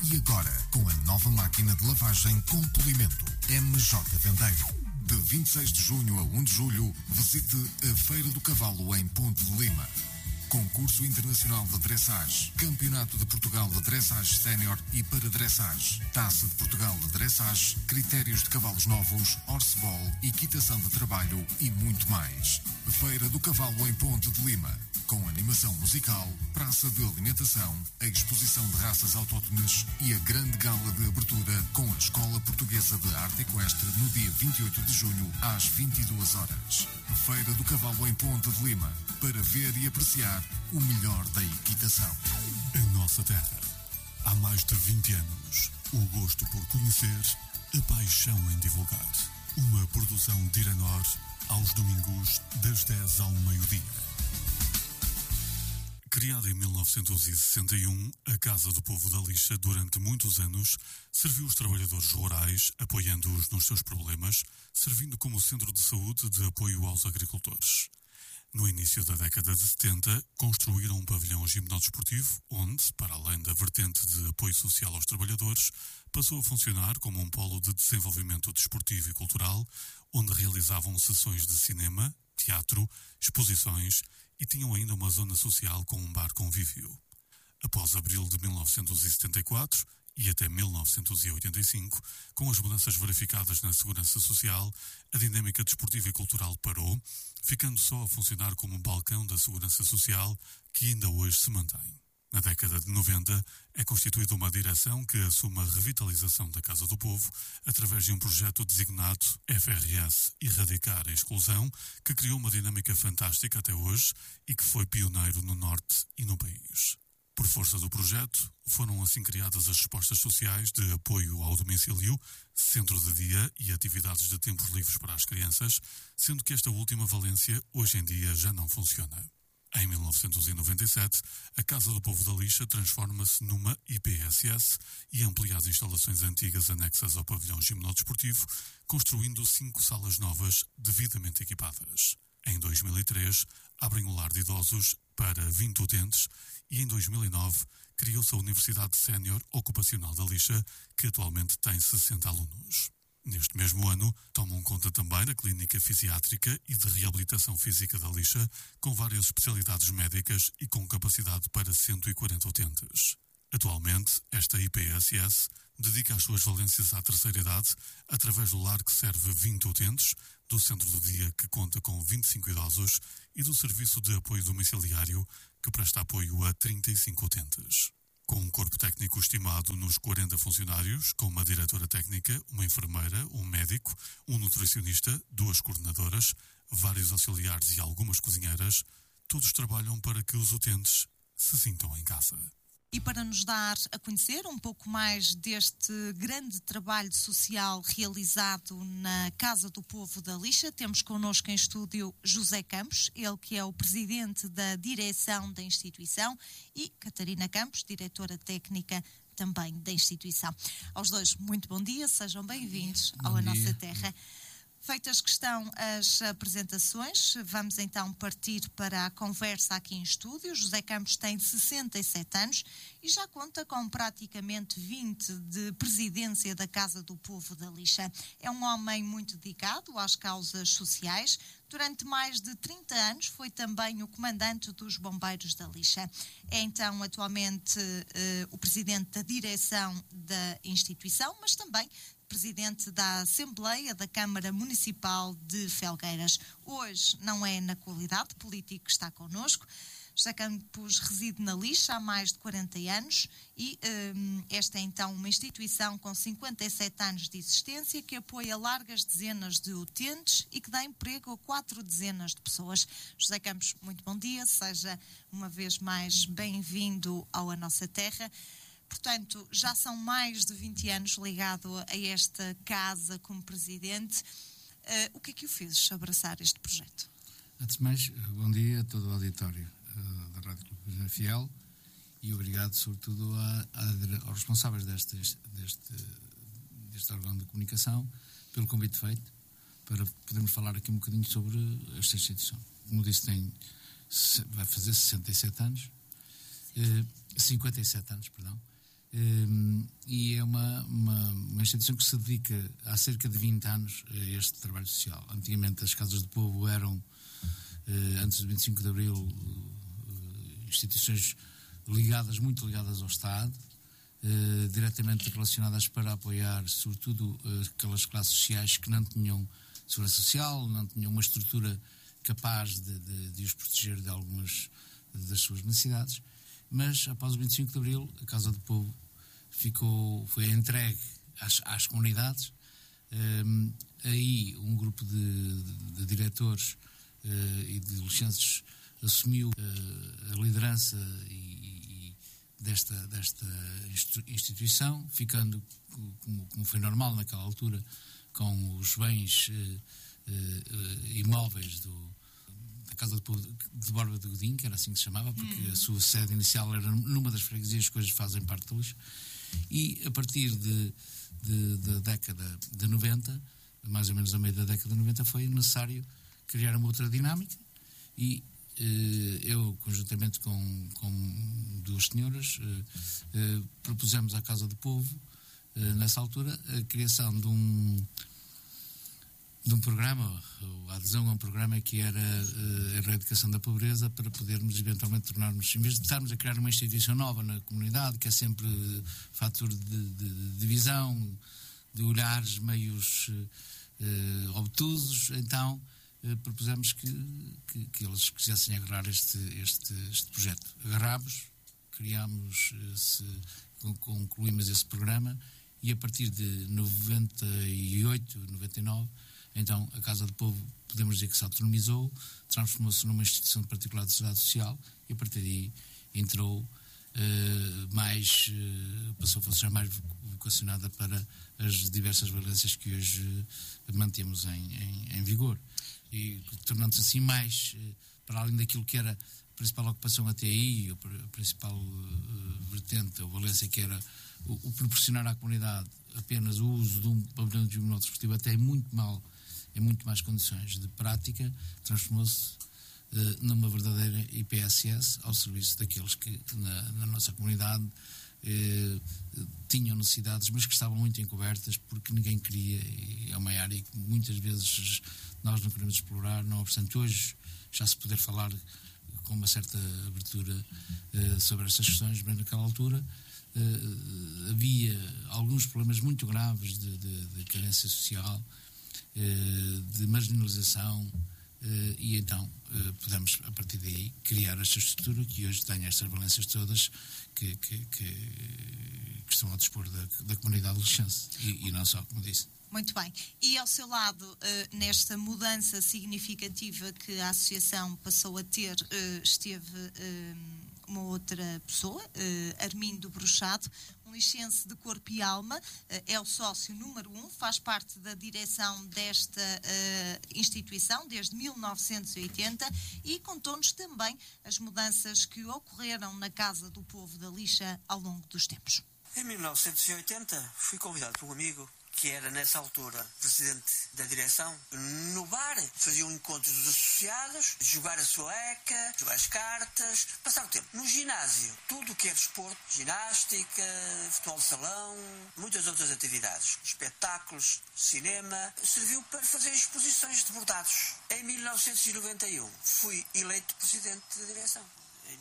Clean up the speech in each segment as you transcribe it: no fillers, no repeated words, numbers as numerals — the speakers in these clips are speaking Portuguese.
E agora, com a nova máquina de lavagem com polimento MJ Vendeiro. De 26 de junho a 1 de julho, visite a Feira do Cavalo em Ponte de Lima. Concurso Internacional de Dressage, Campeonato de Portugal de Dressage Sénior e para Dressage, Taça de Portugal de Dressage, critérios de cavalos novos, horseball, equitação de trabalho e muito mais. Feira do Cavalo em Ponte de Lima, com animação musical, praça de alimentação, a exposição de raças autóctones e a grande gala de abertura com a Escola Portuguesa de Arte Equestre no dia 28 de junho às 22 horas. Feira do Cavalo em Ponte de Lima, para ver e apreciar o melhor da equitação. Em nossa terra, há mais de 20 anos, o gosto por conhecer, a paixão em divulgar. Uma produção de Irenor, aos domingos, das 10 ao meio-dia. Criada em 1961, a Casa do Povo da Lixa, durante muitos anos, serviu os trabalhadores rurais, apoiando-os nos seus problemas, servindo como centro de saúde de apoio aos agricultores. No início da década de 70, construíram um pavilhão gimnodesportivo, onde, para além da vertente de apoio social aos trabalhadores, passou a funcionar como um polo de desenvolvimento desportivo e cultural, onde realizavam sessões de cinema, teatro, exposições e tinham ainda uma zona social com um bar convívio. Após abril de 1974 e até 1985, com as mudanças verificadas na segurança social, a dinâmica desportiva e cultural parou, ficando só a funcionar como um balcão da segurança social que ainda hoje se mantém. Na década de 90, é constituída uma direção que assume a revitalização da Casa do Povo através de um projeto designado FRS Erradicar a Exclusão, que criou uma dinâmica fantástica até hoje e que foi pioneiro no Norte e no país. Por força do projeto, foram assim criadas as respostas sociais de apoio ao domicílio, centro de dia e atividades de tempos livres para as crianças, sendo que esta última valência hoje em dia já não funciona. Em 1997, a Casa do Povo da Lixa transforma-se numa IPSS e amplia as instalações antigas anexas ao pavilhão gimnodesportivo, construindo 5 salas novas devidamente equipadas. Em 2003, abrem o lar de idosos para 20 utentes e em 2009 criou-se a Universidade Sénior Ocupacional da Lixa, que atualmente tem 60 alunos. Neste mesmo ano, tomam conta também da Clínica Fisiátrica e de Reabilitação Física da Lixa, com várias especialidades médicas e com capacidade para 140 utentes. Atualmente, esta IPSS dedica as suas valências à terceira idade através do lar que serve 20 utentes, do centro do dia que conta com 25 idosos e do serviço de apoio domiciliário que presta apoio a 35 utentes. Com um corpo técnico estimado nos 40 funcionários, com uma diretora técnica, uma enfermeira, um médico, um nutricionista, 2 coordenadoras, vários auxiliares e algumas cozinheiras, todos trabalham para que os utentes se sintam em casa. E para nos dar a conhecer um pouco mais deste grande trabalho social realizado na Casa do Povo da Lixa, temos connosco em estúdio José Campos, ele que é o presidente da direção da instituição, e Catarina Campos, diretora técnica também da instituição. Aos dois, muito bom dia, sejam bem-vindos à nossa terra. Feitas que estão as apresentações, vamos então partir para a conversa aqui em estúdio. José Campos tem 67 anos e já conta com praticamente 20 de presidência da Casa do Povo da Lixa. É um homem muito dedicado às causas sociais. Durante mais de 30 anos foi também o comandante dos Bombeiros da Lixa. É então atualmente o presidente da direção da instituição, mas também presidente da Assembleia da Câmara Municipal de Felgueiras. Hoje não é na qualidade de político que está connosco. José Campos reside na Lixa há mais de 40 anos e esta é então uma instituição com 57 anos de existência que apoia largas dezenas de utentes e que dá emprego a 4 dezenas de pessoas. José Campos, muito bom dia, seja uma vez mais bem-vindo ao A Nossa Terra. Portanto, já são mais de 20 anos ligado a esta casa como presidente. O que é que o fez abraçar este projeto? Antes de mais, bom dia a todo o auditório da Rádio Clube Fiel e obrigado, sobretudo, aos responsáveis deste órgão de comunicação pelo convite feito para podermos falar aqui um bocadinho sobre esta instituição. Como disse, vai fazer 57 anos, 57 anos, perdão. instituição que se dedica há cerca de 20 anos a este trabalho social. Antigamente as Casas do Povo eram, antes do 25 de Abril, instituições muito ligadas ao Estado, diretamente relacionadas para apoiar, sobretudo, aquelas classes sociais que não tinham segurança social, não tinham uma estrutura capaz de os proteger de algumas das suas necessidades. Mas, após o 25 de Abril, a Casa do Povo foi entregue às comunidades. Aí um grupo de diretores e de licenciados assumiu a liderança desta instituição, ficando, como foi normal naquela altura, com os bens imóveis da Casa do Povo de Borba de Godinho, que era assim que se chamava, porque a sua sede inicial era numa das freguesias, as coisas fazem parte deles. E a partir da década de 90, mais ou menos a meio da década de 90, foi necessário criar uma outra dinâmica e eu, conjuntamente com duas senhoras, propusemos à Casa do Povo, nessa altura, a criação de um programa, ou a adesão a um programa que era a erradicação da pobreza, para podermos eventualmente tornarmos, em vez de estarmos a criar uma instituição nova na comunidade, que é sempre fator de divisão, de olhares meios obtusos, então propusemos que eles quisessem agarrar este projeto. Agarrámos, concluímos esse programa, e a partir de 98, 99, então a Casa do Povo, podemos dizer que se autonomizou, transformou-se numa instituição de particular de sociedade social, e a partir daí entrou passou a funcionar mais vocacionada para as diversas valências que hoje mantemos em vigor. E tornando-se assim mais, para além daquilo que era a principal ocupação até aí, a principal vertente ou valência, que era o proporcionar à comunidade apenas o uso de um pavilhão de tribunal desportivo, até em muito mais condições de prática, transformou-se numa verdadeira IPSS ao serviço daqueles que na nossa comunidade tinham necessidades, mas que estavam muito encobertas, porque ninguém queria, e é uma área que muitas vezes nós não queremos explorar. Não obstante, hoje já se poder falar com uma certa abertura sobre estas questões, mas naquela altura havia alguns problemas muito graves de carência social, de marginalização, e então podemos, a partir daí, criar esta estrutura que hoje tem estas valências todas que estão ao dispor da comunidade lixense, e não só, como disse. Muito bem. E ao seu lado, nesta mudança significativa que a associação passou a ter, esteve uma outra pessoa, Armindo Bruxado, um lixense de corpo e alma, é o sócio número 1, faz parte da direção desta instituição desde 1980 e contou-nos também as mudanças que ocorreram na Casa do Povo da Lixa ao longo dos tempos. Em 1980 fui convidado por um amigo que era nessa altura presidente da direção. No bar faziam encontros dos associados, jogar a sueca, jogar as cartas, passar o tempo. No ginásio, tudo o que é desporto, ginástica, futebol de salão, muitas outras atividades, espetáculos, cinema, serviu para fazer exposições de bordados. Em 1991 fui eleito presidente da direção. Em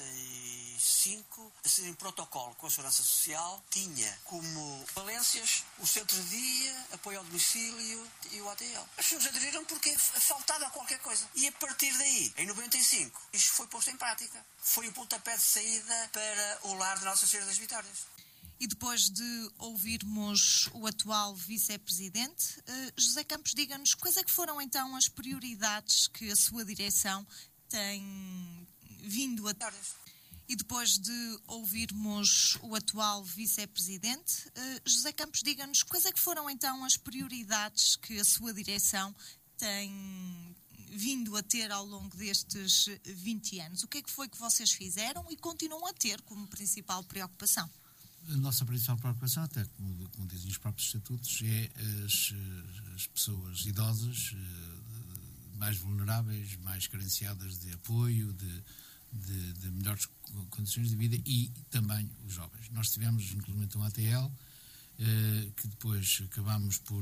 95, assim, em protocolo com a Segurança Social, tinha como valências o centro de dia, apoio ao domicílio e o ATL. As pessoas aderiram porque faltava qualquer coisa. E a partir daí, em 95, isto foi posto em prática. Foi o pontapé de saída para o lar de Nossa Senhora das Vitórias. E depois de ouvirmos o atual vice-presidente, José Campos, diga-nos quais é que foram então as prioridades que a sua direção tem vindo a... E depois de ouvirmos o atual vice-presidente, José Campos, diga-nos quais é que foram então as prioridades que a sua direção tem vindo a ter ao longo destes 20 anos. O que é que foi que vocês fizeram e continuam a ter como principal preocupação? A nossa principal preocupação, até como dizem os próprios estatutos, é as pessoas idosas, mais vulneráveis, mais carenciadas de apoio, de melhores condições de vida, e também os jovens. Nós tivemos, inclusive, um ATL que depois acabámos por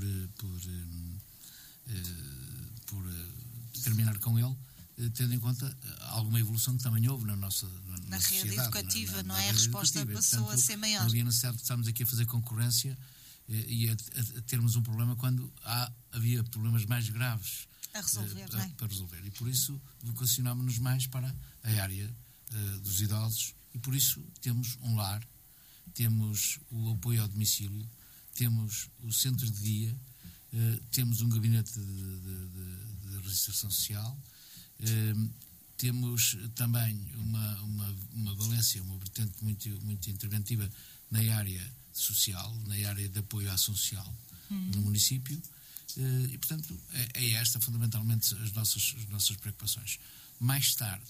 terminar com ele, tendo em conta alguma evolução que também houve na nossa na rede sociedade, educativa, não na é? A rede resposta educativa. passou Portanto, a ser maior. não havia necessidade de estarmos aqui a fazer concorrência e a termos um problema quando havia problemas mais graves a resolver, para resolver. E por isso vocacionámos-nos mais para a área dos idosos, e por isso temos um lar, temos o apoio ao domicílio, temos o centro de dia, temos um gabinete de reinserção social, temos também uma valência, uma vertente muito interventiva na área social, na área de apoio à ação social no município, e portanto é esta fundamentalmente as nossas preocupações. Mais tarde,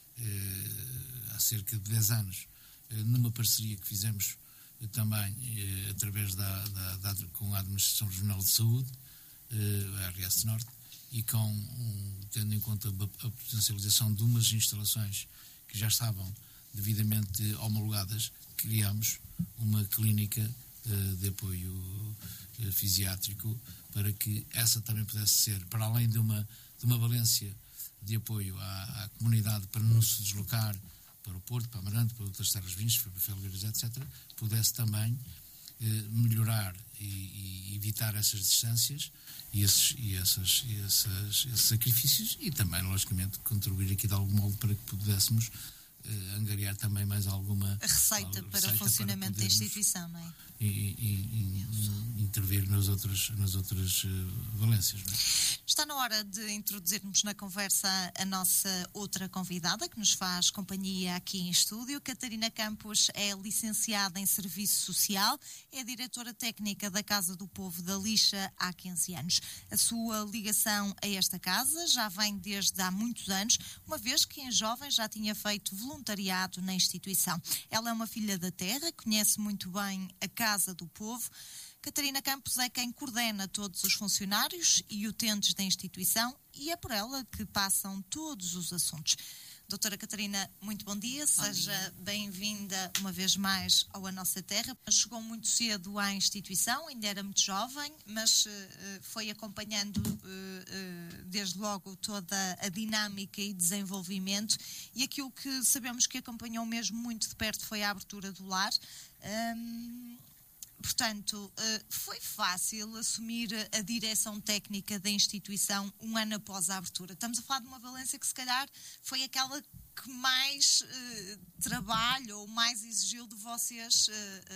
há cerca de 10 anos, numa parceria que fizemos também através com a Administração Regional de Saúde, a RS Norte, e tendo em conta a potencialização de umas instalações que já estavam devidamente homologadas, criámos uma clínica de apoio fisiátrico para que essa também pudesse ser, para além de uma valência de apoio à comunidade para não se deslocar para o Porto, para Amarante, para outras terras vinhas, para Felgueiras, etc., pudesse também melhorar e evitar essas distâncias e esses sacrifícios, e também, logicamente, contribuir aqui de algum modo para que pudéssemos angariar também mais alguma receita para o funcionamento da instituição, não é? E intervir nas outras valências. Não é? Está na hora de introduzirmos na conversa a nossa outra convidada, que nos faz companhia aqui em estúdio. Catarina Campos é licenciada em Serviço Social, é diretora técnica da Casa do Povo da Lixa há 15 anos. A sua ligação a esta casa já vem desde há muitos anos, uma vez que em jovem já tinha feito voluntariado na instituição. Ela é uma filha da terra, conhece muito bem a Casa do Povo. Catarina Campos é quem coordena todos os funcionários e utentes da instituição, e é por ela que passam todos os assuntos. Doutora Catarina, muito bom dia. Seja bem-vinda uma vez mais à nossa terra. Chegou muito cedo à instituição, ainda era muito jovem, mas foi acompanhando desde logo toda a dinâmica e desenvolvimento, e aquilo que sabemos que acompanhou mesmo muito de perto foi a abertura do lar. Portanto, foi fácil assumir a direção técnica da instituição um ano após a abertura. Estamos a falar de uma valência que se calhar foi aquela que mais trabalho ou mais exigiu de vocês